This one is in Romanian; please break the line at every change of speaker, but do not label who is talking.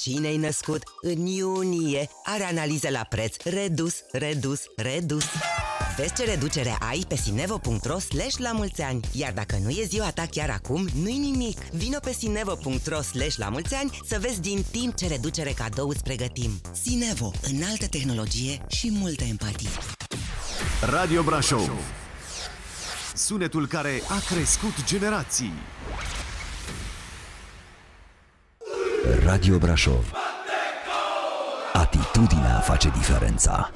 cine-i născut în iunie are analize la preț redus. Vezi ce reducere ai pe sinevo.ro/lamulțeani. Iar dacă nu e ziua ta chiar acum, nu-i nimic. Vino pe sinevo.ro/lamulțeani să vezi din timp ce reducere cadou îți pregătim. Sinevo, înaltă tehnologie și multă empatie.
Radio Brașov, sunetul care a crescut generații.
Radio Brașov. Atitudinea face diferența.